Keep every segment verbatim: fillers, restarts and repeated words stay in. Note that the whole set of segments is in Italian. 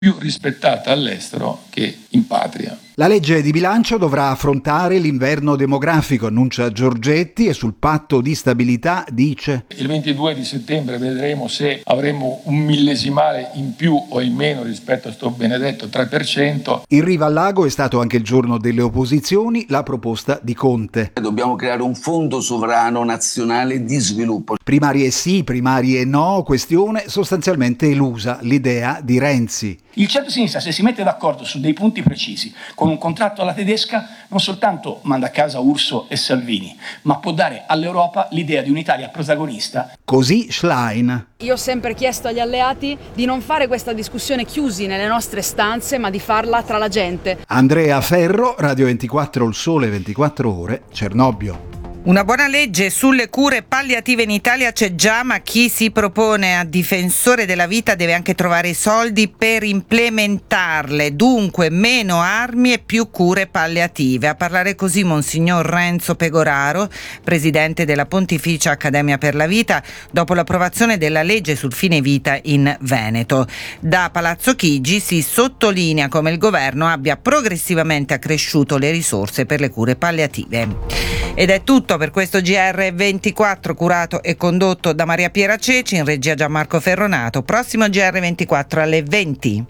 più rispettata all'estero che in patria. La legge di bilancio dovrà affrontare l'inverno demografico, annuncia Giorgetti, e sul patto di stabilità dice: il ventidue di settembre vedremo se avremo un millesimale in più o in meno rispetto a sto benedetto tre per cento. In riva al lago è stato anche il giorno delle opposizioni, la proposta di Conte. Dobbiamo creare un fondo sovrano nazionale di sviluppo. Primarie sì, primarie no, questione sostanzialmente elusa, l'idea di Renzi. Il centro-sinistra, se si mette d'accordo su dei punti precisi, con un contratto alla tedesca, non soltanto manda a casa Urso e Salvini, ma può dare all'Europa l'idea di un'Italia protagonista. Così Schlein. Io ho sempre chiesto agli alleati di non fare questa discussione chiusi nelle nostre stanze, ma di farla tra la gente. Andrea Ferro, Radio ventiquattro, Il Sole ventiquattro Ore, Cernobbio. Una buona legge sulle cure palliative in Italia c'è già, ma chi si propone a difensore della vita deve anche trovare i soldi per implementarle. Dunque meno armi e più cure palliative. A parlare così Monsignor Renzo Pegoraro, presidente della Pontificia Accademia per la Vita, dopo l'approvazione della legge sul fine vita in Veneto. Da Palazzo Chigi si sottolinea come il governo abbia progressivamente accresciuto le risorse per le cure palliative. Ed è tutto per questo G R ventiquattro, curato e condotto da Maria Piera Ceci, in regia Gianmarco Ferronato. Prossimo G R ventiquattro alle venti.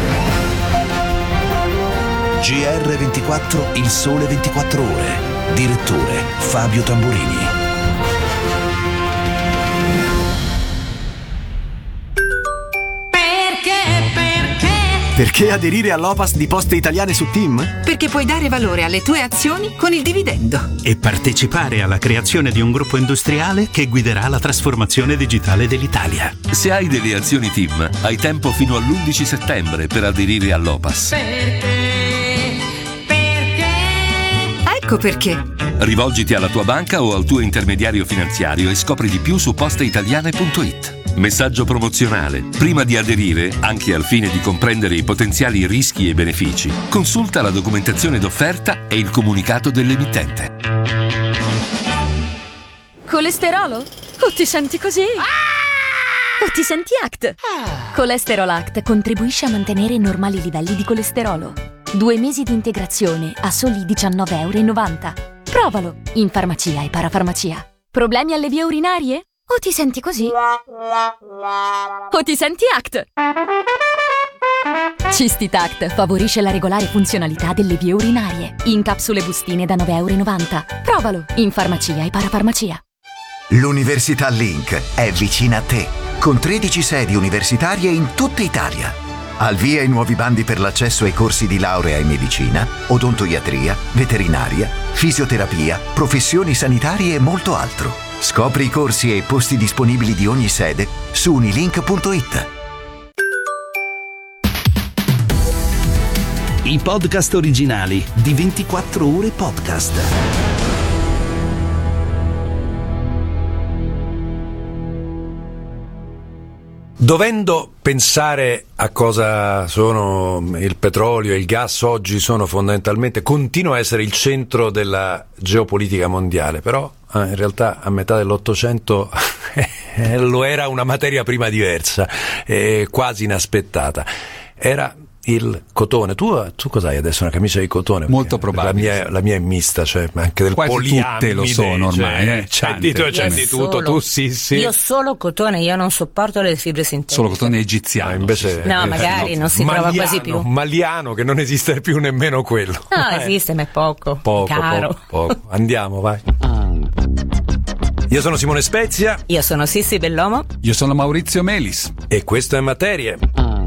G R ventiquattro, Il Sole ventiquattro Ore. Direttore Fabio Tamburini. Perché aderire all'O P A S di Poste Italiane su Team? Perché puoi dare valore alle tue azioni con il dividendo. E partecipare alla creazione di un gruppo industriale che guiderà la trasformazione digitale dell'Italia. Se hai delle azioni Team, hai tempo fino all'undici settembre per aderire all'O P A S. Perché? Perché? Ecco perché. Rivolgiti alla tua banca o al tuo intermediario finanziario e scopri di più su posteitaliane punto it. Messaggio promozionale. Prima di aderire, anche al fine di comprendere i potenziali rischi e benefici, consulta la documentazione d'offerta e il comunicato dell'emittente. Colesterolo? O ti senti così? Ah! O ti senti A C T? Ah! Colesterol A C T contribuisce a mantenere i normali livelli di colesterolo. Due mesi di integrazione a soli diciannove virgola novanta euro. Provalo in farmacia e parafarmacia. Problemi alle vie urinarie? O ti senti così? O ti senti A C T? Cistitact favorisce la regolare funzionalità delle vie urinarie. In capsule bustine da nove virgola novanta euro. Provalo in farmacia e parafarmacia. L'Università Link è vicina a te, con tredici sedi universitarie in tutta Italia. Al via i nuovi bandi per l'accesso ai corsi di laurea in medicina, odontoiatria, veterinaria, fisioterapia, professioni sanitarie e molto altro. Scopri i corsi e i posti disponibili di ogni sede su unilink punto it. I podcast originali di ventiquattro Ore Podcast. Dovendo pensare a cosa sono il petrolio e il gas oggi, sono fondamentalmente, continua a essere il centro della geopolitica mondiale, però eh, in realtà a metà dell'Ottocento eh, lo era una materia prima diversa, eh, quasi inaspettata. Era il cotone. Tu, tu cos'hai adesso? Una camicia di cotone? Molto probabile. La mia, la mia è mista, cioè anche del quasi poliamide. Tutte lo sono ormai. Cioè, eh, c'è di, c'è di tutto. Tu sì, sì. Io solo cotone, io non sopporto le fibre sintetiche. Solo cotone egiziano. Ah, invece, no, eh, magari no, non si maliano, trova quasi più. Maliano, che non esiste più nemmeno quello. No, eh. esiste, ma è poco. Poco, caro. poco, poco. Andiamo, vai. Io sono Simone Spezia. Io sono Sissi Bellomo. Io sono Maurizio Melis. E questo è Materie.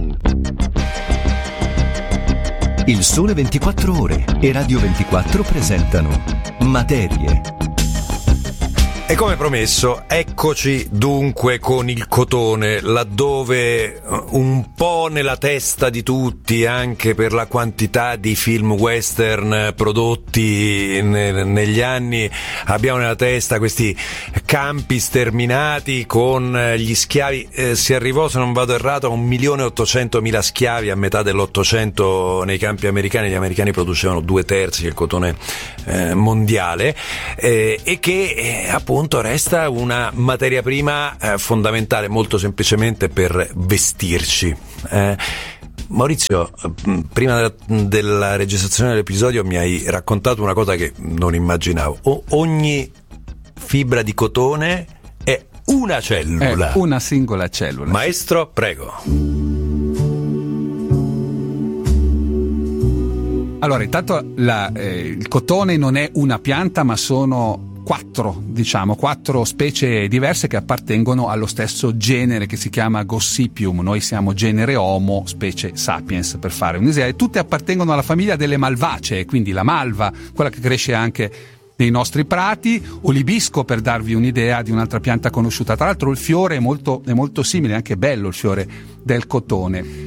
Il Sole ventiquattro Ore e Radio ventiquattro presentano Materie. E come promesso, eccoci dunque con il cotone, laddove un po' nella testa di tutti, anche per la quantità di film western prodotti ne- negli anni, abbiamo nella testa questi campi sterminati con gli schiavi. Eh, si arrivò, se non vado errato, a un milione e ottocentomila schiavi a metà dell'Ottocento nei campi americani. Gli americani producevano due terzi del cotone eh, mondiale eh, e che eh, appunto resta una materia prima eh, fondamentale, molto semplicemente per vestirci. Eh, Maurizio, prima della, della registrazione dell'episodio mi hai raccontato una cosa che non immaginavo. O, ogni fibra di cotone è una cellula. È una singola cellula. Maestro, prego. Allora, intanto la, eh, il cotone non è una pianta, ma sono quattro, diciamo, quattro specie diverse che appartengono allo stesso genere che si chiama Gossypium. Noi siamo genere Homo, specie Sapiens, per fare un esempio. Tutte appartengono alla famiglia delle malvacee, quindi la malva, quella che cresce anche nei nostri prati, o l'ibisco, per darvi un'idea di un'altra pianta conosciuta. Tra l'altro il fiore è molto, è molto simile, è anche bello il fiore del cotone.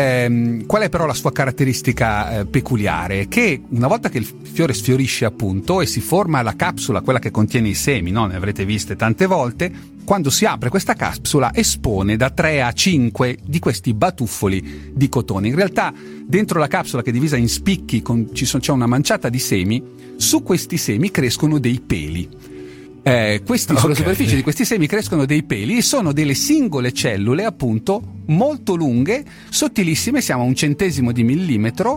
Eh, qual è però la sua caratteristica eh, peculiare? Che una volta che il fiore sfiorisce, appunto, e si forma la capsula, quella che contiene i semi, no? Ne avrete viste tante volte, quando si apre questa capsula espone da tre a cinque di questi batuffoli di cotone. In realtà dentro la capsula, che è divisa in spicchi, con, ci sono, c'è una manciata di semi. Su questi semi crescono dei peli. Eh, questi, sulla okay. superficie di questi semi crescono dei peli e sono delle singole cellule, appunto, molto lunghe, sottilissime, siamo a un centesimo di millimetro,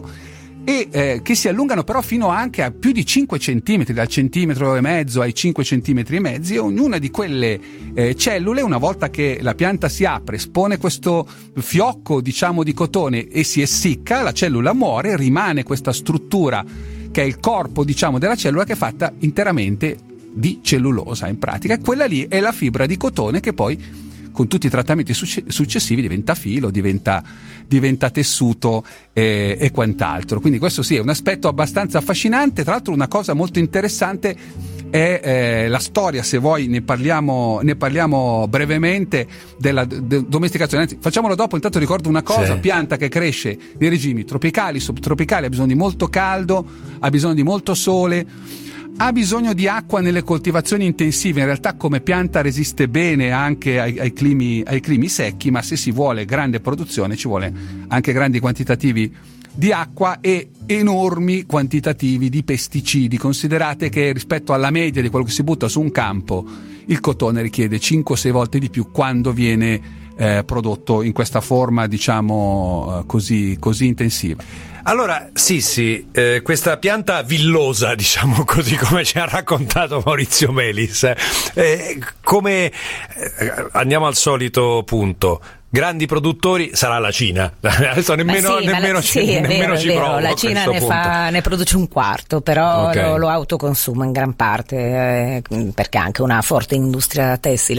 e eh, che si allungano però fino anche a più di cinque centimetri, dal centimetro e mezzo ai cinque centimetri e mezzi. E ognuna di quelle eh, cellule, una volta che la pianta si apre, espone questo fiocco, diciamo, di cotone e si essicca, la cellula muore, rimane questa struttura che è il corpo, diciamo, della cellula, che è fatta interamente di cellulosa. In pratica quella lì è la fibra di cotone che poi, con tutti i trattamenti successivi, diventa filo, diventa, diventa tessuto e, e quant'altro. Quindi questo sì è un aspetto abbastanza affascinante. Tra l'altro una cosa molto interessante è eh, la storia, se vuoi ne parliamo, ne parliamo brevemente, della de- domesticazione. Anzi, facciamolo dopo. Intanto ricordo una cosa: sì. Pianta che cresce nei regimi tropicali, subtropicali, ha bisogno di molto caldo, ha bisogno di molto sole, ha bisogno di acqua nelle coltivazioni intensive. In realtà come pianta resiste bene anche ai, ai, climi, ai climi secchi, ma se si vuole grande produzione ci vuole anche grandi quantitativi di acqua e enormi quantitativi di pesticidi. Considerate che rispetto alla media di quello che si butta su un campo, il cotone richiede cinque sei volte di più quando viene eh, prodotto in questa forma, diciamo, così, così intensiva. Allora, Sissi, eh, questa pianta villosa, diciamo così, come ci ha raccontato Maurizio Melis, eh, come eh, andiamo al solito punto. Grandi produttori sarà la Cina. Adesso nemmeno, sì, nemmeno, la, ci, sì, nemmeno vero, ci vero. provo. La Cina ne, fa, ne produce un quarto, però okay. lo, lo autoconsuma in gran parte, eh, perché ha anche una forte industria tessile.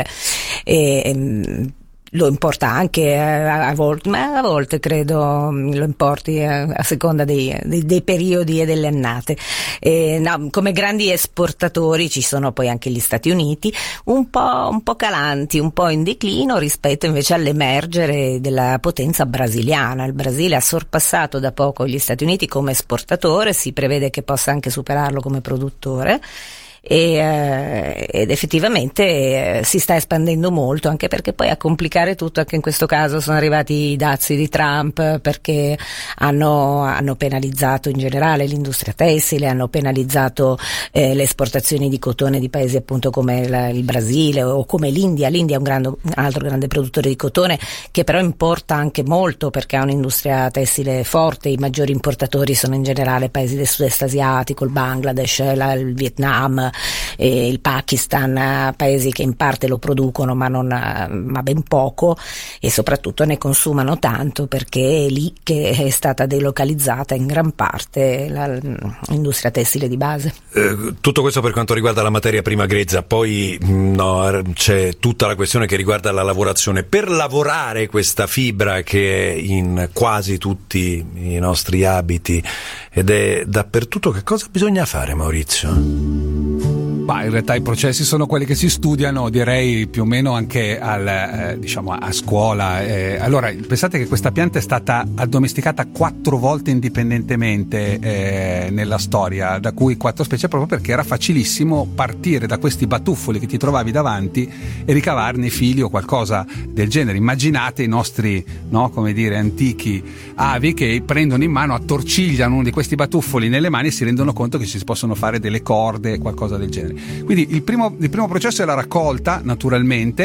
E, e, lo importa anche a, a volte, ma a volte credo lo importi a, a seconda dei, dei, dei periodi e delle annate. E, no, come grandi esportatori ci sono poi anche gli Stati Uniti, un po', un po' calanti, un po' in declino rispetto invece all'emergere della potenza brasiliana. Il Brasile ha sorpassato da poco gli Stati Uniti come esportatore, si prevede che possa anche superarlo come produttore. E, eh, ed effettivamente eh, si sta espandendo molto, anche perché poi a complicare tutto anche in questo caso sono arrivati i dazi di Trump, perché hanno, hanno penalizzato in generale l'industria tessile, hanno penalizzato eh, le esportazioni di cotone di paesi appunto come la, il Brasile o come l'India. L'India è un, grande, un altro grande produttore di cotone, che però importa anche molto perché ha un'industria tessile forte. I maggiori importatori sono in generale paesi del sud-est asiatico, il Bangladesh, la, il Vietnam, e il Pakistan, paesi che in parte lo producono ma non ma ben poco, e soprattutto ne consumano tanto perché è lì che è stata delocalizzata in gran parte la, l'industria tessile di base. Eh, tutto questo per quanto riguarda la materia prima grezza. Poi no, c'è tutta la questione che riguarda la lavorazione. Per lavorare questa fibra che è in quasi tutti i nostri abiti ed è dappertutto, che cosa bisogna fare, Maurizio? Ma in realtà i processi sono quelli che si studiano, direi più o meno anche al, eh, diciamo a scuola. Eh, allora, pensate che questa pianta è stata addomesticata quattro volte indipendentemente eh, nella storia, da cui quattro specie, proprio perché era facilissimo partire da questi batuffoli che ti trovavi davanti e ricavarne fili o qualcosa del genere. Immaginate i nostri, no, come dire, antichi avi che prendono in mano, attorcigliano uno di questi batuffoli nelle mani e si rendono conto che ci si possono fare delle corde, qualcosa del genere. Quindi il primo, il primo processo è la raccolta, naturalmente,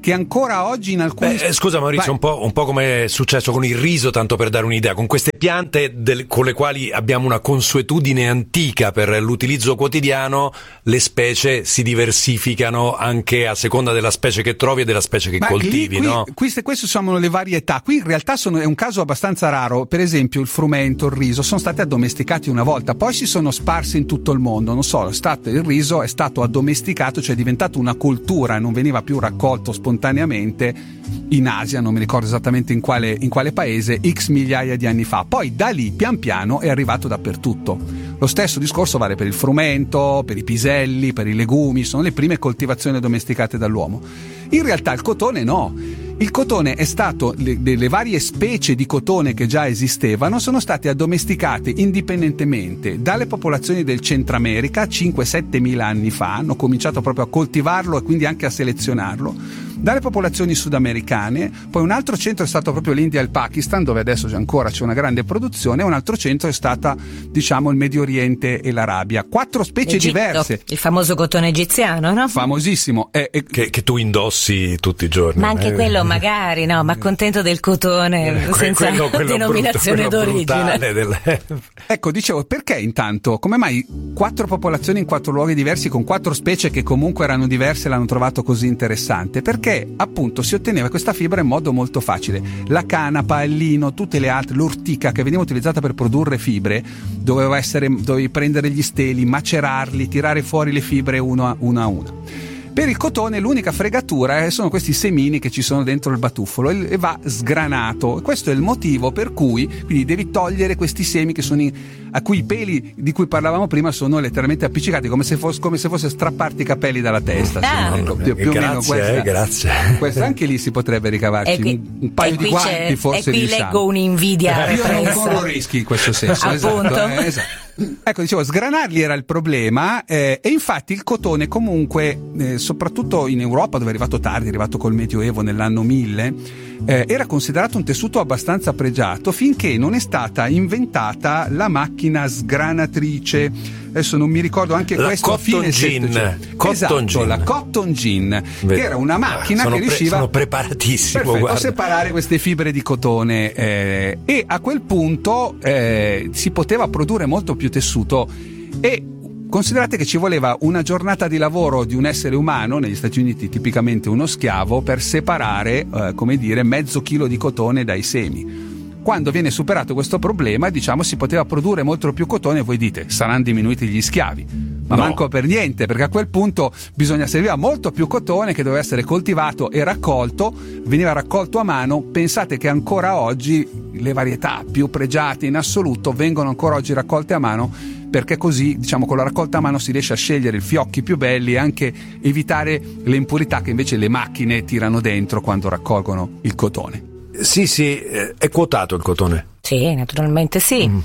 che ancora oggi in alcuni... Beh, scusa Maurizio, un po', un po' come è successo con il riso, tanto per dare un'idea, con queste piante del, con le quali abbiamo una consuetudine antica per l'utilizzo quotidiano, le specie si diversificano anche a seconda della specie che trovi e della specie che Ma coltivi, lì, qui, no? Queste, queste sono le varietà. Qui in realtà sono, è un caso abbastanza raro. Per esempio il frumento, il riso sono stati addomesticati una volta, poi si sono sparsi in tutto il mondo. Non so, è stato, il riso è stato addomesticato, cioè è diventato una cultura, non veniva più raccolto spontaneamente in Asia, non mi ricordo esattamente in quale, in quale paese, x migliaia di anni fa. Poi da lì pian piano è arrivato dappertutto. Lo stesso discorso vale per il frumento, per i piselli, per i legumi, sono le prime coltivazioni domesticate dall'uomo. In realtà il cotone no. Il cotone è stato, le, le varie specie di cotone che già esistevano sono state addomesticate indipendentemente dalle popolazioni del Centro America cinque sette mila anni fa, hanno cominciato proprio a coltivarlo e quindi anche a selezionarlo, dalle popolazioni sudamericane, poi un altro centro è stato proprio l'India e il Pakistan, dove adesso c'è ancora c'è una grande produzione, e un altro centro è stata, diciamo, il Medio Oriente e l'Arabia. Quattro specie Egitto, diverse. Il famoso cotone egiziano, no? Famosissimo. Eh, eh, che, che tu indossi tutti i giorni. Ma anche eh. quello magari, no, ma contento del cotone, Que- senza quello, quello denominazione brutto, quello d'origine. Del... Ecco, dicevo, perché intanto, come mai quattro popolazioni in quattro luoghi diversi con quattro specie che comunque erano diverse l'hanno trovato così interessante? Perché appunto si otteneva questa fibra in modo molto facile. La canapa, il lino, tutte le altre, l'ortica che veniva utilizzata per produrre fibre, doveva essere, dovevi prendere gli steli, macerarli, tirare fuori le fibre uno a una a una. Per il cotone l'unica fregatura sono questi semini che ci sono dentro il batuffolo e va sgranato. Questo è il motivo per cui quindi devi togliere questi semi che sono in, a cui i peli di cui parlavamo prima sono letteralmente appiccicati, come se fosse, come se fosse strapparti i capelli dalla testa. Ah. Ecco, più, più o grazie, meno questa, eh, grazie. Questa anche lì si potrebbe ricavarci qui, un, un paio di guanti, forse. E qui riusciamo. leggo un'invidia. Io non corro rischi in questo senso. Appunto. Esatto, eh, esatto. Ecco, dicevo, sgranarli era il problema, eh, e infatti il cotone comunque, eh, soprattutto in Europa, dove è arrivato tardi, è arrivato col Medioevo nell'anno mille, eh, era considerato un tessuto abbastanza pregiato finché non è stata inventata la macchina sgranatrice. Adesso non mi ricordo anche la questo a fine gin. Cotton esatto, gin. la cotton gin, Vedi. che era una macchina sono che riusciva pre- sono preparatissimo, perfetto, guarda. a separare queste fibre di cotone, eh, e a quel punto eh, si poteva produrre molto più tessuto. E considerate che ci voleva una giornata di lavoro di un essere umano, negli Stati Uniti tipicamente uno schiavo, per separare eh, come dire mezzo chilo di cotone dai semi. Quando viene superato questo problema, diciamo, si poteva produrre molto più cotone, e voi dite saranno diminuiti gli schiavi, ma no. manco per niente, perché a quel punto bisogna serviva molto più cotone che doveva essere coltivato e raccolto, veniva raccolto a mano. Pensate che ancora oggi le varietà più pregiate in assoluto vengono ancora oggi raccolte a mano, perché così, diciamo, con la raccolta a mano si riesce a scegliere i fiocchi più belli e anche evitare le impurità che invece le macchine tirano dentro quando raccolgono il cotone. Sì, sì, è quotato il cotone. Sì, naturalmente sì. Mm.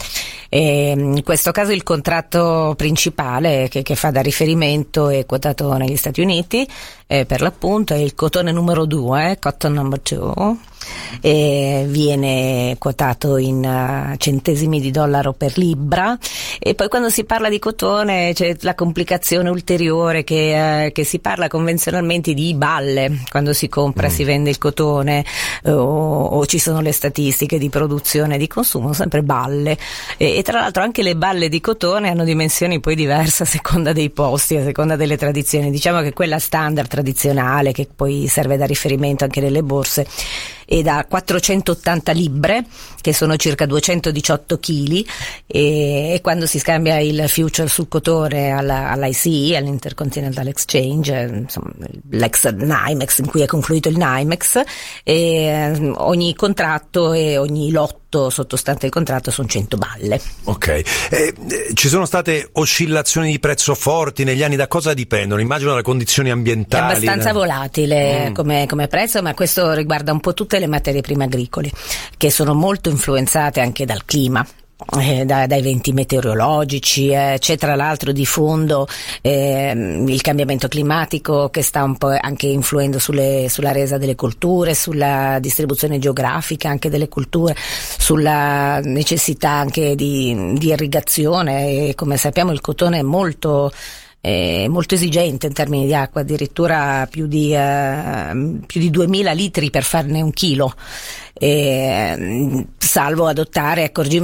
E in questo caso il contratto principale che, che fa da riferimento è quotato negli Stati Uniti, eh, per l'appunto è il cotone numero due, cotton number two, e viene quotato in uh, centesimi di dollaro per libbra. E poi quando si parla di cotone c'è la complicazione ulteriore che, uh, che si parla convenzionalmente di balle quando si compra, mm. si vende il cotone, uh, o, o ci sono le statistiche di produzione e di consumo, sempre balle. E, e tra l'altro anche le balle di cotone hanno dimensioni poi diverse a seconda dei posti, a seconda delle tradizioni. Diciamo che quella standard tradizionale, che poi serve da riferimento anche nelle borse, è da quattrocentottanta libbre, che sono circa duecentodiciotto chili, e, e quando si scambia il future sul cotone alla, all'I C E, all'Intercontinental Exchange, insomma, l'ex NYMEX, in cui è confluito il NYMEX, e ogni contratto e ogni lotto sottostante il contratto sono cento balle. Ok, eh, eh, ci sono state oscillazioni di prezzo forti negli anni, da cosa dipendono? Immagino da condizioni ambientali. È abbastanza eh. volatile mm. come, come prezzo, ma questo riguarda un po' tutte le materie prime agricole, che sono molto influenzate anche dal clima. Eh, da, dai venti meteorologici, eh, c'è tra l'altro di fondo eh, il cambiamento climatico che sta un po' anche influendo sulle, sulla resa delle colture, sulla distribuzione geografica anche delle culture, sulla necessità anche di, di irrigazione, e come sappiamo il cotone è molto è molto esigente in termini di acqua, addirittura più di, eh, più di duemila litri per farne un chilo, e, salvo adottare accorgimenti